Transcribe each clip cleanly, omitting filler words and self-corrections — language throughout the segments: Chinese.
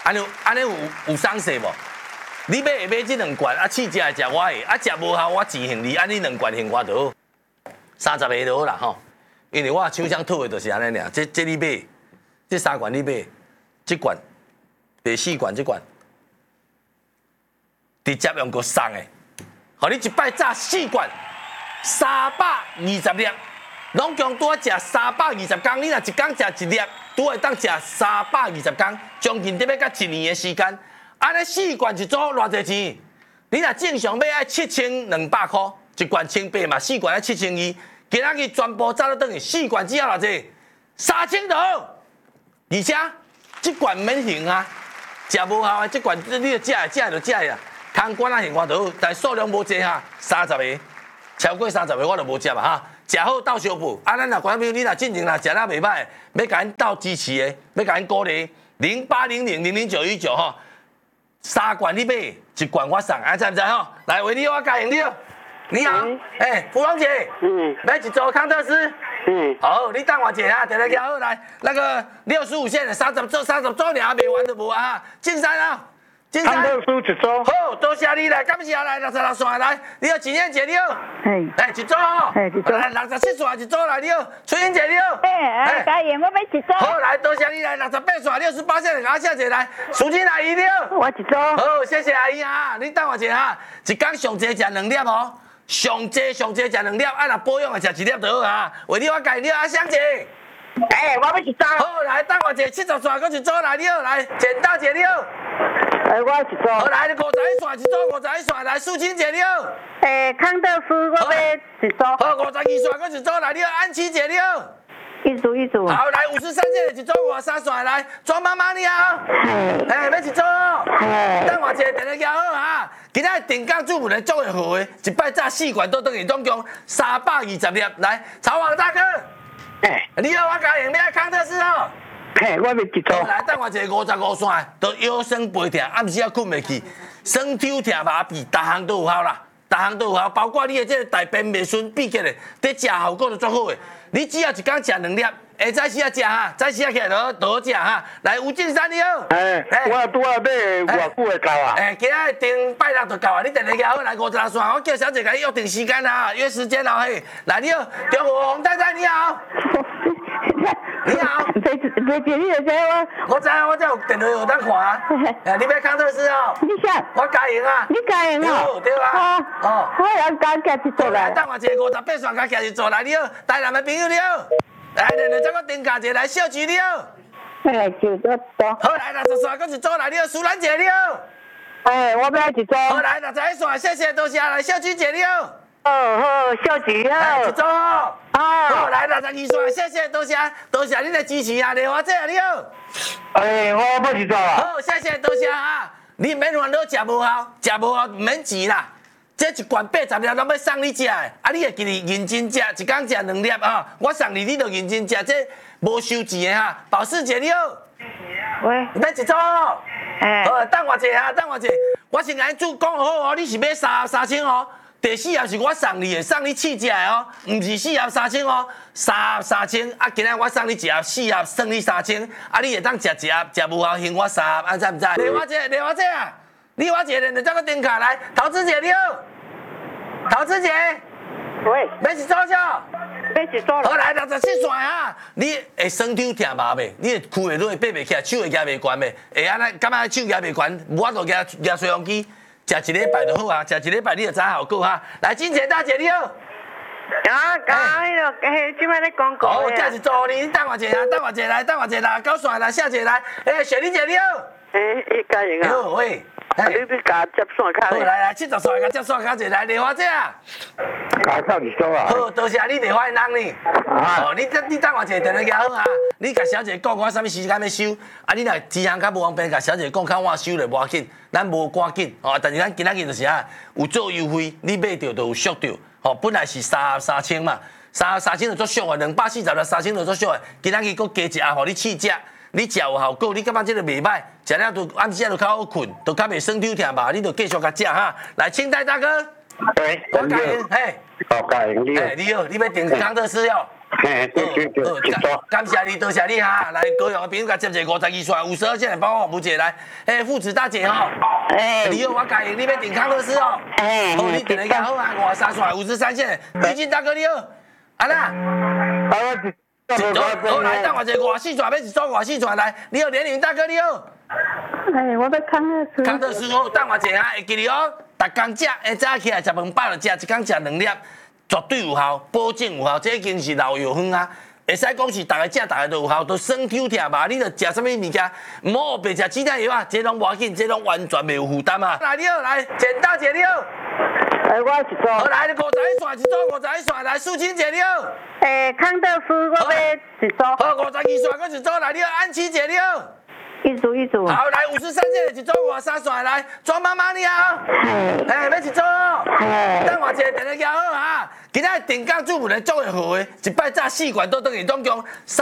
安尼有伤势无？你买会买这两罐，啊，试食会食我的，啊，食无效我钱还你，安尼两罐还我就好，30个就好啦吼。因为我厂商讨的就是安尼尔，这你买，这3罐你买，这罐第4罐这罐，直接用个送的，互你一摆炸4罐，320粒，拢共拄食320天，你若一工食1粒，拄会当食320天，将近得要到1年的时间。安尼4罐一组偌济钱？你若正常买爱7200块，一罐1800嘛，4罐爱7200，今仔日全部走到等于4罐只要偌济？3000就好，而且这罐免行啊，食无效的这罐你就食就食啊，空罐啊行我就好，但数量无济哈，30个，超过30个我就无食嘛哈。食好斗相补，啊，咱若观众朋友，你若进前若食得袂歹，要甲咱斗支持的，要甲咱鼓励，0800000919吼，3罐你买，1罐我送，啊，知唔知吼？来，为你我加赢了。你好，芙蓉姐，买一组康特斯，好，你等我一下，等下交好来，那个65线的30组尔，卖完就无啊，进山啊。 康特斯一组， 好，多谢你来，感谢来66线来，你好，情人节你好，一组哦， 一组， 来67线一组来你好，春英姐你好， 嘉颖我买一组， 好来，多谢你来68线68线的阿小姐来，淑金阿姨你好， 我一组， 好，谢谢阿姨啊，你等我一下哈，一天上济食2粒哦，上济食2粒，啊若保养的食1粒就好啊，为你我介绍阿香姐。 我要一组。 好，来等我一下70线，搁一组来你好，来剪刀姐你好。 我一组。 好，来51线一组51线来，素清姐你好。 康特斯我要一组。 好，52线搁一组来你好，安琪姐你好。 一组。 好，来53线的一组53线来，庄妈妈你好。要一组哦。等我一下，等下交好哈。今仔定岗主妇来做会好的，一摆炸4罐都等于总共320粒，来，曹王大哥。你好，我嘉颖，要康特斯哦。 我要一组。 来，等我一下55线，都腰酸背痛，暗时也困袂去，酸抽痛麻痹，逐项都有效啦，逐项都有效，包括你的这个大便未顺闭结的，伫食效果都足好的。你只要一天食2粒，下早时啊食哈，早时啊起来就好食哈。来，吴敬山你好。 我拄啊买偌久会到啊？ 今仔定拜六就到啊，你等下交好来56线，我叫小姐甲你约定时间啊，约时间哦嘿。来，你好，中国洪太太你好。你好， 没姐你就知我知我有电话有当看啊。你要康特斯哦？ 你想？ 我嘉颖啊。 你嘉颖啊？ 对啊。 我要加夹一组来。 等我一下58线加夹一组来，你好，台南的朋友你好。来，再我定价一下来，小菊你好。 就这多。 好，来60线搁一组来，你好，苏兰姐你好。 我要一组。 好，来61线，谢谢多谢，来小菊姐你好。 好，小菊好。 一组哦。好，来62线，谢谢多谢你的支持啊，莲花姐你好。 我要一组啊。 好，谢谢多谢啊，你免烦恼，食无效，唔免钱啦。这一罐80粒，拢要送你食的，啊，你会记得认真食，一天食2粒啊。我送你，你就认真食，这无收钱的哈。保时捷你好。 喂。 要一组哦。好，等我一下，我先甲你讲好哦，你是买3000哦。第4盒是我送你的，送你试食的哦，唔是4盒3000哦，3000啊，今仔我送你1盒4盒，算你3000，啊，你会当食1盒，食无效还我3盒，安知唔知？莲花姐啊，你我一个人就这个定卡来，陶子姐你好，陶子姐， 喂， 要一组少？ 要一组。 好来67线啊，你会酸痛痛麻袂？你会躯会软，爬袂起来，手会举袂悬袂？会安尼，感觉手举袂悬，无法度举吹风机。食1礼拜就好啊，食1礼拜你就知效果哈。来，金钱大姐你好。 即摆咧广告。 好，这是做你等我一下，等我一下，高线来，小姐来，雪莉姐你好。 嘉颖啊。 好，喂。 你甲接线卡。 好，来70线甲接线卡一来，莲花姐啊。 加靠一组啊。 好，多谢你莲花人呢。哦，你等我一下，电话交好啊。你甲小姐讲我啥物时间要收，啊，你若时间较无方便，甲小姐讲较晚收咧无要紧，咱无赶紧哦。但是咱今仔日就是啊，有做优惠，你买到就有俗到。哦，本来是3盒3000嘛，3盒3000就足俗的，240粒3000就足俗的。今仔日搁加1盒，互你试食，你食有效果，你感觉这个袂歹，食了就暗时就较好困，就较袂酸痛痛嘛，你就继续甲食哈。来，清代大哥。 喂， 我嘉颖， 嘉颖你好。 你好，你要订康特斯哦。 嘿，对，一组。 感谢你，多谢你哈！来，高雄的朋友甲接一个52岁52线的帮我服务姐来，父子大姐吼，你好，我家营你要订康乐斯哦，好，你订了好啊，53岁53线，毕竟大哥你好，安娜，好来，等我一个54转，要一组54转来，你好，连云大哥你好， 我要康乐斯。 康乐斯好，等我一下，会记得哦，逐工食，早起来食饭饱就食，一工食2粒，绝对有效，保证有效，这已经是老药方啊。会使讲是大家食，大家都有效，都酸痛痛嘛，你着食什么物件？唔好白食止痛药啊，这拢无要紧，这拢完全袂有负担啊。来，你好，来，简大姐你好。 我一组。 好来，51线一组51线，来，素清姐你好。 康乐斯我要一组。 好，52线搁一组，来，你好，安琪姐你好。 一组。 好，来53线一组53线，来，庄妈妈你好。要一组哦。等我一下电话好哈。今仔定岗主妇的做会好的，一摆炸4罐都等于总共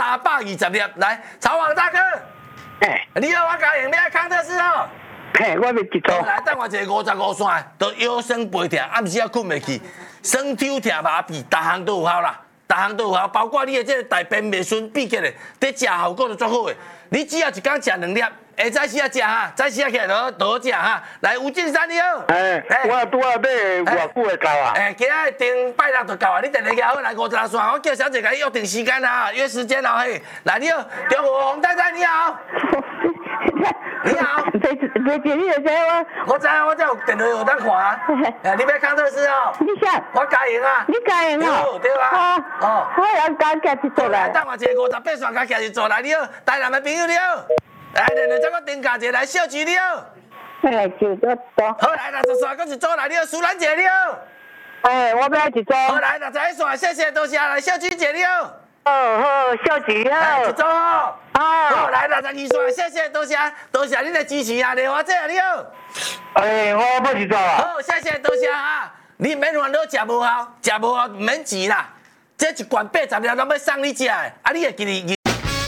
320粒。来，曹王大哥。你好，我家营要康特斯哦。 嘿，我要一组。 来，等我一下55线，都腰酸背痛，暗时也困袂去，酸痛痛麻痹，逐项都有效啦。逐项都有效，包括你的这个大便袂顺闭结的，伫食效果都足好的。你只要一工食2粒，下早时啊食哈，早时啊起来就好食哈。来，吴敬山你好。 我拄啊买偌久会到啊？ 今仔定拜六就到啊，你电话好来56线，我叫小姐甲你约定时间啊，约时间哦嘿。来，你好，中国洪太太你好。你好。 袂记你就知我知我有电话有当看啊。你要康特斯哦？ 你啥？ 我家营啊。 你家营啊？ 对啊。 我要加一组来。 等我一个58线加一组来，你好，台南的朋友你好。来，再我定价一下来，小菊你好。 就这多。 好来60线搁一组来，你好，苏兰姐你好。 我要一组。 好来61线，谢谢多谢来，小菊姐你好。 好，小菊好。 一组哦。好来62线，谢谢多谢你的支持啊，莲花姐你好。 我要一组啊。 好，谢谢多谢啊，你免烦恼，食无效，唔免钱啦，这一罐80粒拢要送你食的，啊，你会记得。